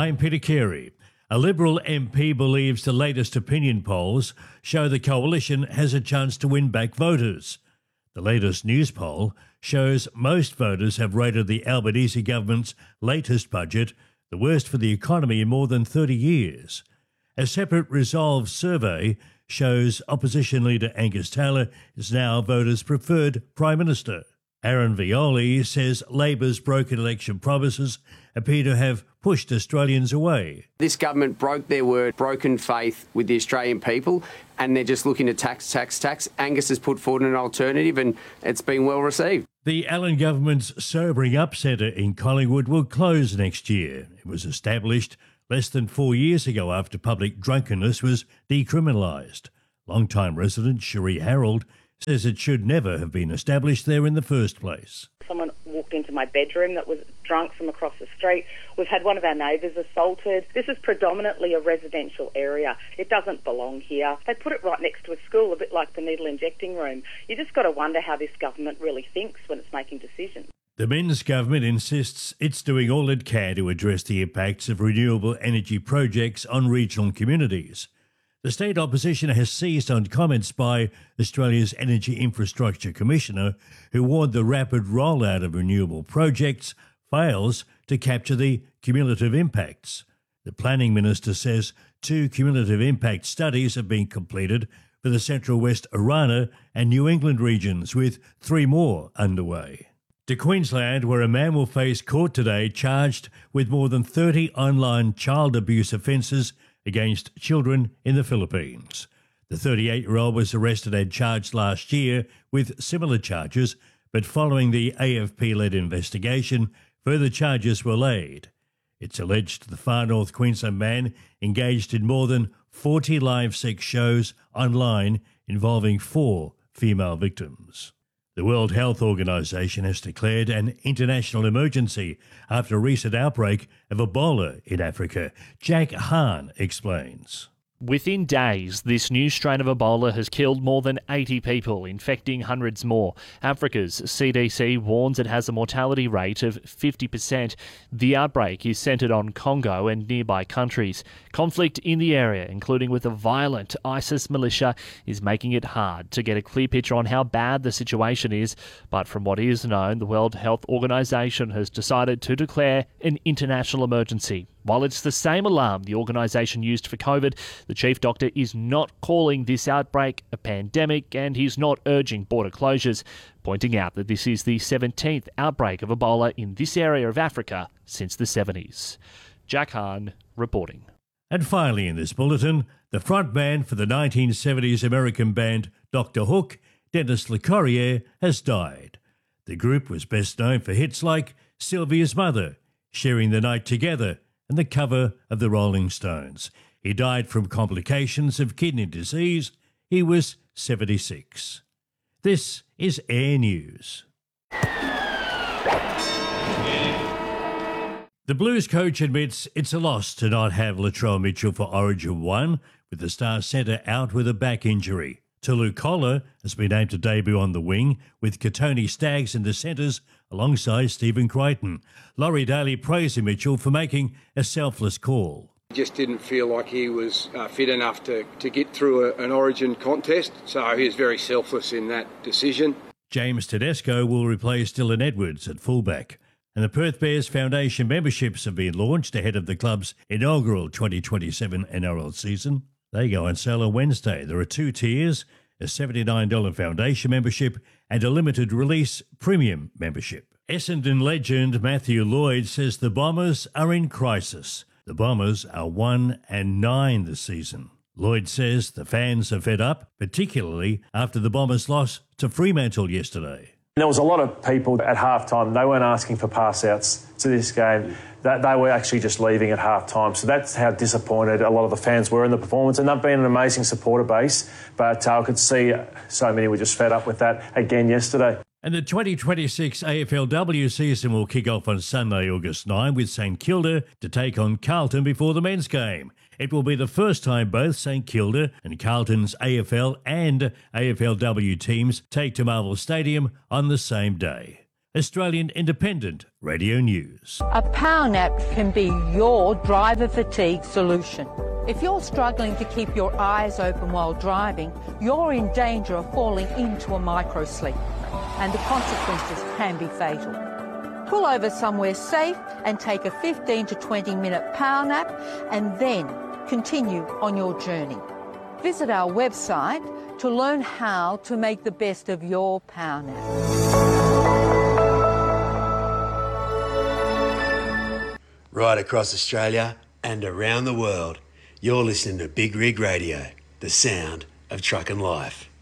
I'm Peter Carey. A Liberal MP believes the latest opinion polls show the coalition has a chance to win back voters. The latest news poll shows most voters have rated the Albanese government's latest budget the worst for the economy in more than 30 years. A separate Resolve survey shows opposition leader Angus Taylor is now voters' preferred Prime Minister. Aaron Violi says Labor's broken election promises appear to have pushed Australians away. This government broke their word, broken faith with the Australian people, and they're just looking to tax. Angus has put forward an alternative and it's been well received. The Allen government's Sobering Up Centre in Collingwood will close next year. It was established less than 4 years ago after public drunkenness was decriminalised. Long-time resident Cherie Harold says it should never have been established there in the first place. Someone walked into my bedroom that was drunk from across the street. We've had one of our neighbours assaulted. This is predominantly a residential area. It doesn't belong here. They put it right next to a school, a bit like the needle injecting room. You just got to wonder how this government really thinks when it's making decisions. The Men's government insists it's doing all it can to address the impacts of renewable energy projects on regional communities. The state opposition has seized on comments by Australia's Energy Infrastructure Commissioner, who warned the rapid rollout of renewable projects fails to capture the cumulative impacts. The Planning Minister says 2 cumulative impact studies have been completed for the Central West Orana and New England regions, with 3 more underway. To Queensland, where a man will face court today charged with more than 30 online child abuse offences against children in the Philippines. The 38-year-old was arrested and charged last year with similar charges, but following the AFP-led investigation, further charges were laid. It's alleged the Far North Queensland man engaged in more than 40 live sex shows online involving 4 female victims. The World Health Organization has declared an international emergency after a recent outbreak of Ebola in Africa. Jack Hahn explains. Within days, this new strain of Ebola has killed more than 80 people, infecting hundreds more. Africa's CDC warns it has a mortality rate of 50%. The outbreak is centred on Congo and nearby countries. Conflict in the area, including with a violent ISIS militia, is making it hard to get a clear picture on how bad the situation is. But from what is known, the World Health Organization has decided to declare an international emergency. While it's the same alarm the organisation used for COVID, the chief doctor is not calling this outbreak a pandemic, and he's not urging border closures, pointing out that this is the 17th outbreak of Ebola in this area of Africa since the 70s. Jack Hahn reporting. And finally in this bulletin, the frontman for the 1970s American band Dr. Hook, Dennis LeCorrier, has died. The group was best known for hits like Sylvia's Mother, Sharing the Night Together, and the cover of the Rolling Stones. He died from complications of kidney disease. He was 76. This is Air News. The Blues coach admits it's a loss to not have Latrell Mitchell for Origin 1, with the star centre out with a back injury. Tulu Koller has been named to debut on the wing, with Katoni Staggs in the centres alongside Stephen Crichton. Laurie Daly praising Mitchell for making a selfless call. He just didn't feel like he was fit enough to get through an Origin contest, so he was very selfless in that decision. James Tedesco will replace Dylan Edwards at fullback. And the Perth Bears Foundation memberships have been launched ahead of the club's inaugural 2027 NRL season. They go on sale on Wednesday. There are 2 tiers, a $79 foundation membership and a limited release premium membership. Essendon legend Matthew Lloyd says the Bombers are in crisis. The Bombers are 1-9 this season. Lloyd says the fans are fed up, particularly after the Bombers' loss to Fremantle yesterday. There was a lot of people at halftime. They weren't asking for pass-outs to this game. They were actually just leaving at halftime. So that's how disappointed a lot of the fans were in the performance. And they've been an amazing supporter base. But I could see so many were just fed up with that again yesterday. And the 2026 AFLW season will kick off on Sunday, August 9, with St Kilda to take on Carlton before the men's game. It will be the first time both St Kilda and Carlton's AFL and AFLW teams take to Marvel Stadium on the same day. Australian Independent Radio News. A power nap can be your driver fatigue solution. If you're struggling to keep your eyes open while driving, you're in danger of falling into a microsleep, and the consequences can be fatal. Pull over somewhere safe and take a 15 to 20 minute power nap and then continue on your journey. Visit our website to learn how to make the best of your power nap. Right across Australia and around the world, you're listening to Big Rig Radio, the sound of truck and life.